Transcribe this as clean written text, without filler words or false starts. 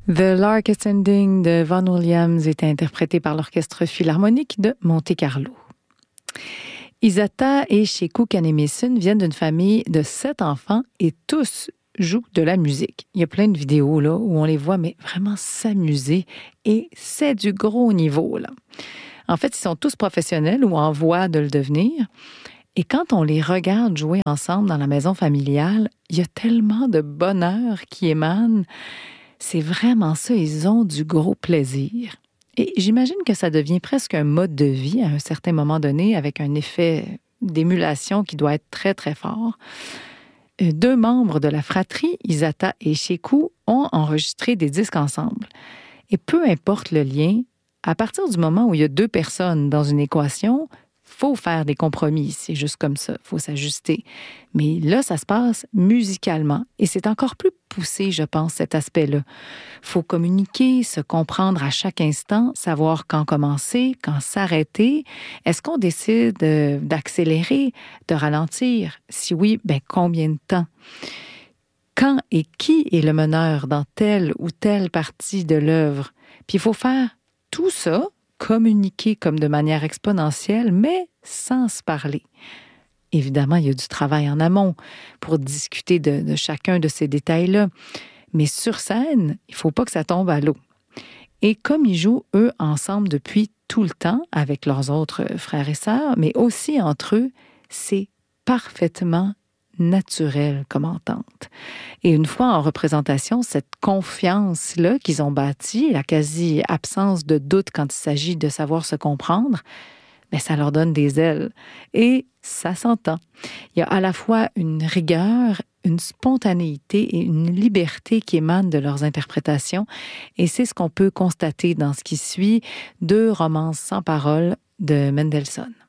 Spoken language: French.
The Lark Ascending de Vaughan Williams est interprété par l'Orchestre Philharmonique de Monte-Carlo. Isata et Sheku Kanemason viennent d'une famille de 7 enfants et tous jouent de la musique. Il y a plein de vidéos là, où on les voit mais vraiment s'amuser et c'est du gros niveau, là. En fait, ils sont tous professionnels ou en voie de le devenir. Et quand on les regarde jouer ensemble dans la maison familiale, il y a tellement de bonheur qui émane. C'est vraiment ça, ils ont du gros plaisir. Et j'imagine que ça devient presque un mode de vie à un certain moment donné, avec un effet d'émulation qui doit être très, très fort. 2 membres de la fratrie, Isata et Sheku, ont enregistré des disques ensemble. Et peu importe le lien, à partir du moment où il y a 2 personnes dans une équation, faut faire des compromis, c'est juste comme ça, faut s'ajuster. Mais là, ça se passe musicalement et c'est encore plus poussé, je pense, cet aspect-là. Faut communiquer, se comprendre à chaque instant, savoir quand commencer, quand s'arrêter. Est-ce qu'on décide d'accélérer, de ralentir? Si oui, combien de temps? Quand et qui est le meneur dans telle ou telle partie de l'œuvre? Puis il faut faire tout ça, communiquer comme de manière exponentielle, mais sans se parler. Évidemment, il y a du travail en amont pour discuter de chacun de ces détails-là. Mais sur scène, il ne faut pas que ça tombe à l'eau. Et comme ils jouent, eux, ensemble depuis tout le temps, avec leurs autres frères et sœurs, mais aussi entre eux, c'est parfaitement naturel comme entente. Et une fois en représentation, cette confiance-là qu'ils ont bâtie, la quasi-absence de doute quand il s'agit de savoir se comprendre, ça leur donne des ailes. Et ça s'entend. Il y a à la fois une rigueur, une spontanéité et une liberté qui émanent de leurs interprétations. Et c'est ce qu'on peut constater dans ce qui suit 2 romances sans parole de Mendelssohn.